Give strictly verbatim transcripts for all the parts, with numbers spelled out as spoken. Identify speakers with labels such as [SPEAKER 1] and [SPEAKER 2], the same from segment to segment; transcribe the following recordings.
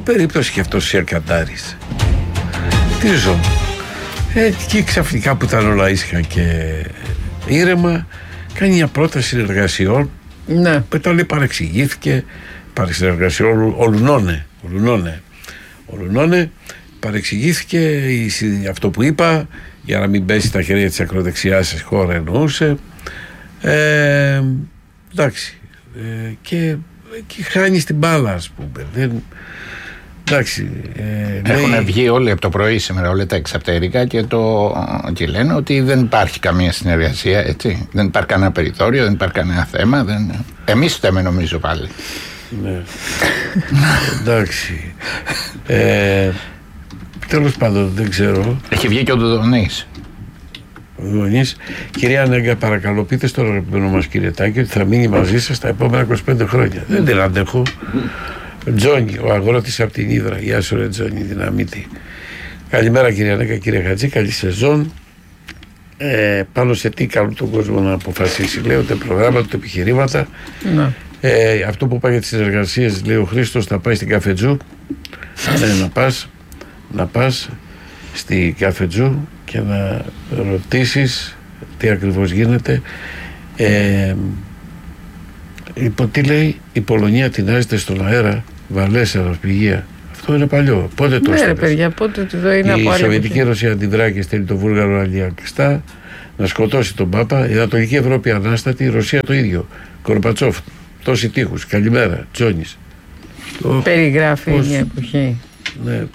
[SPEAKER 1] περίπτωση και αυτός ο Σερκαντάρης. Τι ζω. Ε, και ξαφνικά που ήταν όλα ήσυχα και ήρεμα, κάνει μια πρόταση συνεργασιών.
[SPEAKER 2] Ναι.
[SPEAKER 1] Μετά λέει παρεξηγήθηκε. Παρεξεργασιών ολουνώνε. Ολουνώνε. Ολουνώνε. Παρεξηγήθηκε η, αυτό που είπα, για να μην πέσει στα χέρια της ακροδεξιάς χώρα εννοούσε. Ε, εντάξει. Ε, και, και χάνει την μπάλα, ας πούμε. Δεν, εντάξει. Ε,
[SPEAKER 3] Έχουν
[SPEAKER 1] λέει...
[SPEAKER 3] βγει όλοι από το πρωί σήμερα, όλα τα εξαπτέρικα και, το, και λένε ότι δεν υπάρχει καμία συνεργασία, έτσι. Δεν υπάρχει κανένα περιθώριο, δεν υπάρχει κανένα θέμα. Δεν... Εμείς φταίμε νομίζω πάλι.
[SPEAKER 1] Ναι. Εντάξει. Ε, τέλος πάντων, δεν ξέρω.
[SPEAKER 3] Έχει βγει και ο Δουδονής.
[SPEAKER 1] Ο Δουδονής. Κυρία Νέγκα, παρακαλώ, πείτε στον αγαπημένο μας κύριε Τάκη ότι θα μείνει μαζί σας τα επόμενα είκοσι πέντε χρόνια. Δεν την αντέχω. Τζόνι, ο αγρότης από την Ύδρα. Γεια σου, ρε Τζόνι, δυναμίτη. Καλημέρα, κυρία Νέγκα, κύριε Χατζή. Καλή σεζόν. Ε, πάνω σε τι καλούν τον κόσμο να αποφασίσει. Λέω ούτε προγράμματα, ούτε επιχειρήματα.
[SPEAKER 2] Ναι.
[SPEAKER 1] Ε, αυτό που πάει για τις συνεργασίες, λέει ο Χρήστος, θα πάει στην Καφετζού. Ναι, να πας, να πας στη Καφετζού και να ρωτήσεις τι ακριβώς γίνεται. Ε, υπό τι λέει, η Πολωνία τεινάζεται στον αέρα, βαλές αεροπηγεία. Αυτό είναι παλιό. Πότε το
[SPEAKER 2] έστειλες? Ναι, ρε παιδιά, πότε το είναι.
[SPEAKER 1] Η Σοβιετική Ρωσία αντιδρά και στέλνει το Βούλγαρο αλλιακριστά να σκοτώσει τον Πάπα. Η Ανατολική Ευρώπη ανάστατη, η Ρωσία το ίδιο. Κορμπατσόφ, τόσοι τείχους. Καλημέρα, Τζόνις.
[SPEAKER 2] Περιγράφει πώς... μια εποχή.
[SPEAKER 1] Ναι.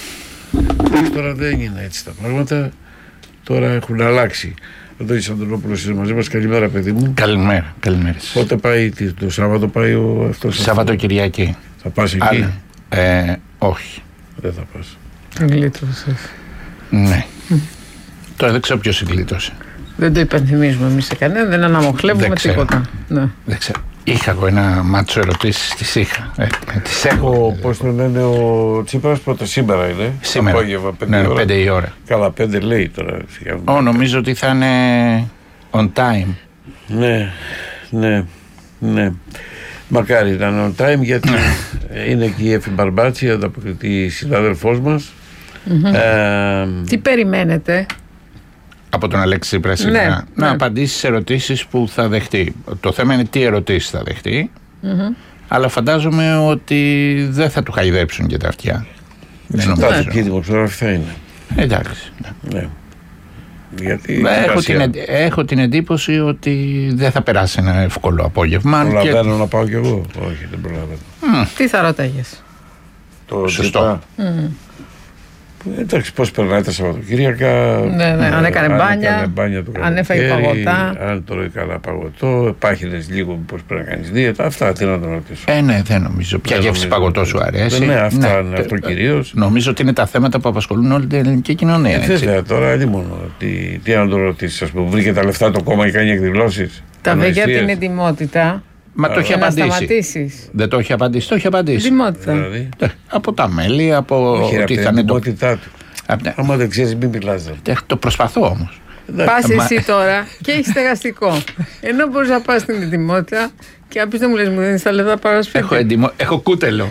[SPEAKER 1] Τώρα δεν είναι έτσι τα πράγματα. Τώρα έχουν αλλάξει. Ο Αντώνης Αντωνόπουλος είναι μαζί μας. Καλημέρα, παιδί μου.
[SPEAKER 3] Καλημέρα, καλημέρα.
[SPEAKER 1] Πότε πάει, το Σάββατο πάει ο αυτός?
[SPEAKER 3] Σαββατοκυριακή.
[SPEAKER 1] Θα πας εκεί?
[SPEAKER 3] Άρα, ε, όχι.
[SPEAKER 1] Δεν θα πας.
[SPEAKER 2] Γλίτωσες.
[SPEAKER 3] Ναι. Mm. Τώρα δεν ξέρω ποιος γλίτωσε.
[SPEAKER 2] Δεν το υπενθυμίζουμε εμείς σε κανένα, δεν αναμοχλεύουμε τίποτα. Ναι.
[SPEAKER 3] Δεν ξέρω. Είχα εγώ ένα μάτσο ερωτήσεις, τις είχα. Ε, τις έχω.
[SPEAKER 1] Πώς το λένε ο Τσίπρας, πότε σήμερα είναι?
[SPEAKER 3] Σήμερα.
[SPEAKER 1] Απόγευμα, πέντε,
[SPEAKER 3] ναι,
[SPEAKER 1] ώρα.
[SPEAKER 3] πέντε η ώρα.
[SPEAKER 1] Καλά, πέντε λέει τώρα.
[SPEAKER 3] Ω, νομίζω ότι θα είναι on time.
[SPEAKER 1] Ναι, ναι, ναι. Μακάρι ήταν on time, γιατί είναι και η Εφη Μπαρμπάτση, ανταποκριτή συνάδελφός μας.
[SPEAKER 2] Mm-hmm.
[SPEAKER 1] Ε,
[SPEAKER 2] Τι περιμένετε
[SPEAKER 3] από τον Αλέξη Τσίπρα σήμερα? Ναι, να ναι. απαντήσει σε ερωτήσεις που θα δεχτεί. Το θέμα είναι τι ερωτήσεις θα δεχτεί, mm-hmm. αλλά φαντάζομαι ότι δεν θα του χαϊδέψουν και τα αυτιά.
[SPEAKER 1] Δεν νομίζω. Και η δημοσιογράφη θα είναι.
[SPEAKER 3] Εντάξει.
[SPEAKER 1] Ναι. Ναι. Γιατί
[SPEAKER 3] έχω, την, έχω την εντύπωση ότι δεν θα περάσει ένα εύκολο απόγευμα.
[SPEAKER 1] Προλαβαίνω και... να πάω κι εγώ. Όχι, δεν προλαβαίνω.
[SPEAKER 2] Mm. Τι θα ρώταγες?
[SPEAKER 1] Το
[SPEAKER 3] σωστό.
[SPEAKER 2] Mm.
[SPEAKER 1] Εντάξει, πώς περνάει τα Σαββατοκύριακα.
[SPEAKER 2] Ναι, ναι, αν έκανε μπάνια,
[SPEAKER 1] μπάνια
[SPEAKER 2] αν έφαγε παγωτά.
[SPEAKER 1] Αν τρώει καλά παγωτό, επάχυνες λίγο πώς πρέπει να κάνεις δίαιτα. Αυτά τι να το ρωτήσω.
[SPEAKER 3] Ε, ναι, δεν νομίζω. Ποια γεύση παγωτό σου αρέσει?
[SPEAKER 1] Ναι, αυτά ναι, αυτό κυρίως.
[SPEAKER 3] Νομίζω ότι είναι τα θέματα που απασχολούν όλη την ελληνική κοινωνία.
[SPEAKER 1] Βέβαια, τώρα είναι μόνο. Τι, τι να το ρωτήσεις, ας πούμε, βρήκε τα λεφτά το κόμμα και κάνει εκδηλώσεις.
[SPEAKER 2] Τα δε για την ετοιμότητα.
[SPEAKER 3] Μα το έχει απαντήσει. Δεν το έχει απαντήσει, το έχει απαντήσει.
[SPEAKER 2] Δημότητα.
[SPEAKER 1] Δηλαδή.
[SPEAKER 3] Από τα μέλη, από
[SPEAKER 1] όχι,
[SPEAKER 3] ότι θα
[SPEAKER 1] είναι το... του.
[SPEAKER 3] Από...
[SPEAKER 1] Άμα δεν ξέρεις, μην μιλάς.
[SPEAKER 3] Το προσπαθώ όμως.
[SPEAKER 2] Πας εσύ τώρα και έχεις στεγαστικό. Ενώ μπορείς να πας στην ετοιμότητα και να πεις δεν μου λες, μου δίνεις τα λεφτά παρά σπίτι.
[SPEAKER 3] Έχω, εντυμο... Έχω κούτελο.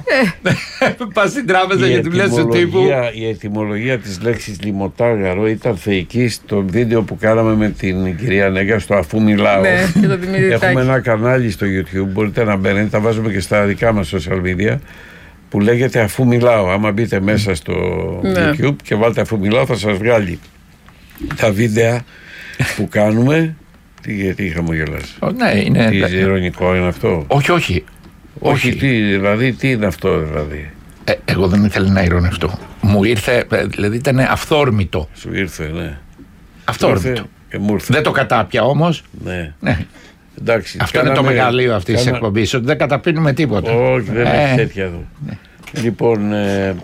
[SPEAKER 3] Πας στην τράπεζα και του λες του τύπου.
[SPEAKER 1] Η ετυμολογία της λέξης λιμωτάγαρο ήταν θεϊκή στο βίντεο που κάναμε με την κυρία Νέγκα στο Αφού Μιλάω.
[SPEAKER 2] Ναι, και το Δημήτρη Τάκη.
[SPEAKER 1] Έχουμε ένα κανάλι στο YouTube, μπορείτε να μπαίνετε, τα βάζουμε και στα δικά μας social media, που λέγεται Αφού Μιλάω. Άμα μπείτε μέσα στο ναι. YouTube και βάλτε Αφού Μιλάω, θα σας βγάλει τα βίντεο που κάνουμε. Τι, γιατί χαμογελάς?
[SPEAKER 3] Ναι, είναι.
[SPEAKER 1] Τι ειρωνικό είναι αυτό?
[SPEAKER 3] Όχι, όχι.
[SPEAKER 1] Όχι, όχι. Τι, δηλαδή, τι είναι αυτό, δηλαδή?
[SPEAKER 3] Ε, εγώ δεν ήθελα να ειρωνευτώ. Μου ήρθε, δηλαδή ήταν αυθόρμητο.
[SPEAKER 1] Σου ήρθε, ναι.
[SPEAKER 3] Αυθόρμητο.
[SPEAKER 1] Και μου ήρθε.
[SPEAKER 3] Δεν το κατάπια όμως.
[SPEAKER 1] Ναι.
[SPEAKER 3] ναι.
[SPEAKER 1] Εντάξει,
[SPEAKER 3] αυτό
[SPEAKER 1] κάναμε,
[SPEAKER 3] είναι το μεγαλείο αυτής
[SPEAKER 1] κάνα...
[SPEAKER 3] της εκπομπής, ότι δεν καταπίνουμε τίποτα.
[SPEAKER 1] Όχι, δεν
[SPEAKER 3] ε.
[SPEAKER 1] έχει τέτοια εδώ. Ναι. Λοιπόν, ε,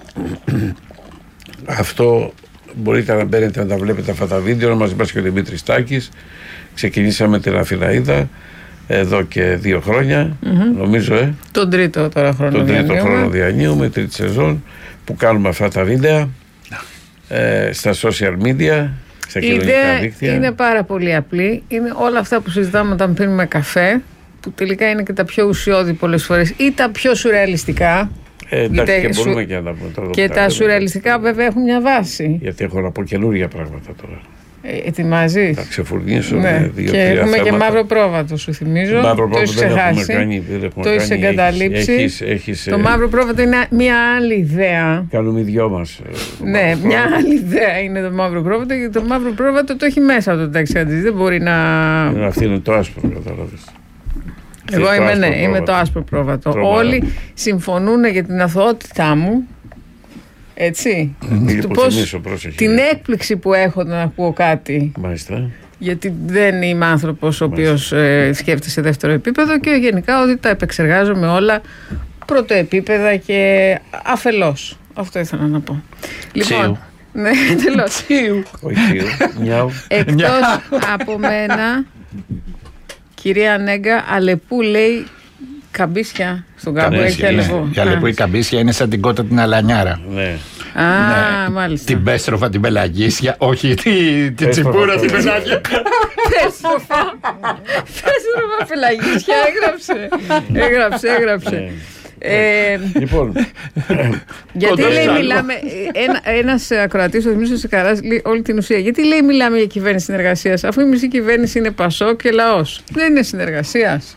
[SPEAKER 1] αυτό μπορείτε να μπαίνετε να τα βλέπετε αυτά τα βίντεο, να μας υπάρχει και ο Δημήτρης Τάκης. Ξεκινήσαμε την Αθηναίδα εδώ και δύο χρόνια, mm-hmm. νομίζω, ε.
[SPEAKER 2] Τον τρίτο τώρα χρόνο
[SPEAKER 1] Τον τρίτο
[SPEAKER 2] διανύουμε.
[SPEAKER 1] χρόνο διανύουμε, τρίτη σεζόν, που κάνουμε αυτά τα βίντεο ε, στα social media, στα κοινωνικά δίκτυα.
[SPEAKER 2] Είναι πάρα πολύ απλή. Είναι όλα αυτά που συζητάμε όταν πίνουμε καφέ, που τελικά είναι και τα πιο ουσιώδη πολλές φορές ή τα πιο σουρεαλιστικά.
[SPEAKER 1] Ε, εντάξει, και μπορούμε και να τα πούμε τώρα.
[SPEAKER 2] Και τα σουρεαλιστικά βέβαια έχουν μια βάση.
[SPEAKER 1] Γιατί έχω να πω καινούργια πράγματα τώρα.
[SPEAKER 2] Ε, ετοιμάζει.
[SPEAKER 1] Θα ξεφουρνήσω.
[SPEAKER 2] Ναι.
[SPEAKER 1] Δύο,
[SPEAKER 2] και έχουμε
[SPEAKER 1] θέματα.
[SPEAKER 2] Και μαύρο πρόβατο, σου θυμίζω.
[SPEAKER 1] Μαύρο
[SPEAKER 2] το έχει ξεχάσει.
[SPEAKER 1] Κάνει,
[SPEAKER 2] το έχει εγκαταλείψει.
[SPEAKER 1] Έχεις, έχεις,
[SPEAKER 2] το μαύρο πρόβατο είναι μια άλλη ιδέα.
[SPEAKER 1] Κάνουμε οι δυο μας.
[SPEAKER 2] Ναι, μια άλλη ιδέα είναι το μαύρο πρόβατο, γιατί το μαύρο πρόβατο το έχει μέσα από το ταξιαντή. Δεν μπορεί να.
[SPEAKER 1] Αυτή είναι το άσπρο, κατάλαβες.
[SPEAKER 2] Εγώ είμαι, ναι, είμαι το άσπρο πρόβατο.
[SPEAKER 1] Πρόβατο.
[SPEAKER 2] Όλοι συμφωνούν για την αθωότητά μου. Έτσι.
[SPEAKER 1] Mm, πώς,
[SPEAKER 2] την έκπληξη που έχω να ακούω κάτι.
[SPEAKER 1] Μάλιστα.
[SPEAKER 2] Γιατί δεν είμαι άνθρωπος ο οποίος ε, σκέφτεται σε δεύτερο επίπεδο και γενικά ότι τα επεξεργάζομαι όλα πρωτοεπίπεδα και αφελώς. Αυτό ήθελα να πω. Λοιπόν, ναι, τελώς.
[SPEAKER 1] Όχι τσίου, νιάου.
[SPEAKER 2] Εκτός από μένα, κυρία Νέγκα, Αλεπού λέει καμπίσια στον κάμπο. Έχει Αλεπού.
[SPEAKER 3] Η Αλεπού η καμπίσια είναι σαν την κότα την Αλανιάρα.
[SPEAKER 1] Ναι.
[SPEAKER 2] Α, ναι. Μάλιστα.
[SPEAKER 3] Την Πέστροφα, την Πελαγίσια, όχι την Τσιπούρα, την Πελαγίσια.
[SPEAKER 2] Πέστροφα, Πέστροφα, Πελαγίσια, έγραψε. Έγραψε, έγραψε. Ε,
[SPEAKER 1] λοιπόν,
[SPEAKER 2] γιατί λέει μιλάμε, ένα, ένας ακροατής, ο Δημήτρης Σεκαράς, λέει όλη την ουσία. Γιατί λέει μιλάμε για κυβέρνηση συνεργασίας, αφού η μισή κυβέρνηση είναι Πασόκ και λαός. Δεν είναι συνεργασίας.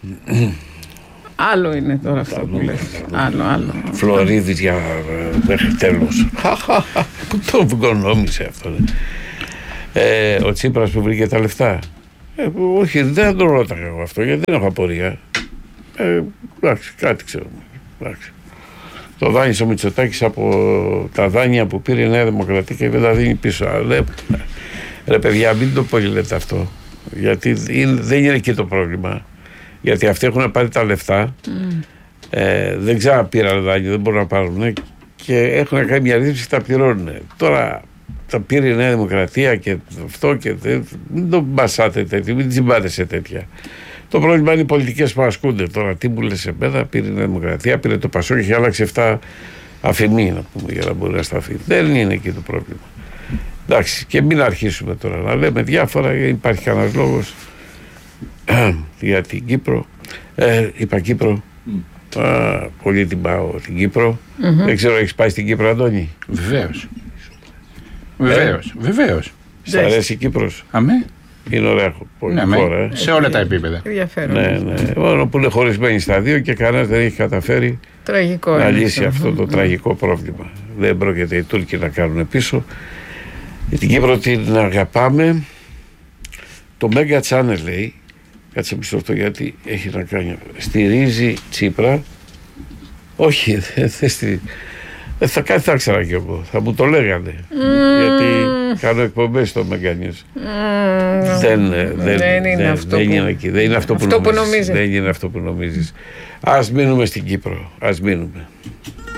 [SPEAKER 2] Άλλο είναι τώρα αυτό που λες. Άλλο, άλλο.
[SPEAKER 1] Φλωρίδης για μέχρι τέλος. Πού το βγονόμησε αυτό. Ε, ο Τσίπρας που βρήκε τα λεφτά. Ε, όχι, δεν τον ρώταγα εγώ αυτό, γιατί δεν έχω απορία. Ε, εντάξει, κάτι ξέρουμε. Εντάξει. Το δάνεισε ο Μητσοτάκης από τα δάνεια που πήρε η Νέα Δημοκρατία και δεν τα δίνει πίσω. Αλλά, ρε παιδιά, μην το πολύ λέτε αυτό. Γιατί είναι, δεν είναι εκεί το πρόβλημα. Γιατί αυτοί έχουν πάρει τα λεφτά, mm. ε, δεν ξαναπήραν δάνειο, δεν μπορούν να πάρουν και έχουν κάνει μια ρύθμιση και τα πληρώνουν. Τώρα τα πήρε η Νέα Δημοκρατία και αυτό και δε, μην το μπασάτε τέτοια, μην τσιμπάτε σε τέτοια. Το πρόβλημα είναι οι πολιτικές που ασκούνται τώρα. Τι μου λες εμένα, πήρε η Νέα Δημοκρατία, πήρε το Πασόκ και έχει άλλαξε εφτά αφημί, να πούμε, για να μπορεί να σταθεί. Δεν είναι εκεί το πρόβλημα. Εντάξει, και μην αρχίσουμε τώρα να λέμε διάφορα, υπάρχει κανένας λόγος. Για την Κύπρο. Ε, είπα Κύπρο. Mm. Α, πολύ την πάω την Κύπρο. Mm-hmm. Δεν ξέρω, έχεις πάει στην Κύπρο, Αντώνη?
[SPEAKER 3] Βεβαίως. Βεβαίως. Ε? Βεβαίως.
[SPEAKER 1] Σ' αρέσει η Κύπρος?
[SPEAKER 3] Αμέ.
[SPEAKER 1] Είναι ωραία
[SPEAKER 3] ναι, χώρα. Ε. Σε όλα τα επίπεδα.
[SPEAKER 2] Ενδιαφέρον.
[SPEAKER 1] Ναι, ναι. Μόνο που είναι χωρισμένοι στα δύο και κανένας δεν έχει καταφέρει
[SPEAKER 2] τραγικό
[SPEAKER 1] να λύσει αυτό το mm-hmm. τραγικό πρόβλημα. Δεν πρόκειται οι Τούρκοι να κάνουν πίσω. Για την Κύπρο την αγαπάμε. Το Mega Channel λέει. Κάτσε μισό αυτό γιατί έχει να κάνει. Στηρίζει Τσίπρα. Όχι, δεν θε στη... Θα κάτι θα ήξερα κι εγώ. Θα μου το λέγανε. Mm. Γιατί κάνω εκπομπές στο Μεγκανιούς. Mm. Δεν, δεν,
[SPEAKER 2] δεν είναι
[SPEAKER 1] δεν,
[SPEAKER 2] αυτό
[SPEAKER 1] δεν
[SPEAKER 2] που,
[SPEAKER 1] είναι εκεί. Δεν είναι αυτό,
[SPEAKER 2] αυτό
[SPEAKER 1] που,
[SPEAKER 2] που
[SPEAKER 1] νομίζεις.
[SPEAKER 2] νομίζεις.
[SPEAKER 1] Δεν είναι αυτό που νομίζεις. Ας μείνουμε στην Κύπρο. Ας μείνουμε.